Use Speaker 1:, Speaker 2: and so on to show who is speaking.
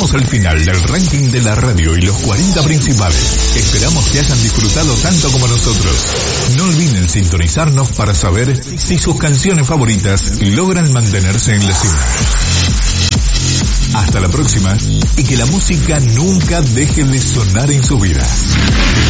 Speaker 1: Llegamos al final del ranking de la radio y los 40 principales. Esperamos que hayan disfrutado tanto como nosotros. No olviden sintonizarnos para saber si sus canciones favoritas logran mantenerse en la cima. Hasta la próxima y que la música nunca deje de sonar en su vida.